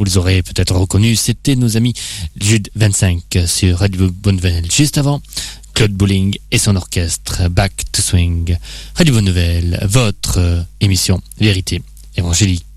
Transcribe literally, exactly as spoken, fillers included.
vous les aurez peut-être reconnus, c'était nos amis Jude vingt-cinq sur Radio Bonne Nouvelle. Juste avant, Claude Bowling et son orchestre, Back to Swing. Radio Bonne Nouvelle, votre émission Vérité évangélique.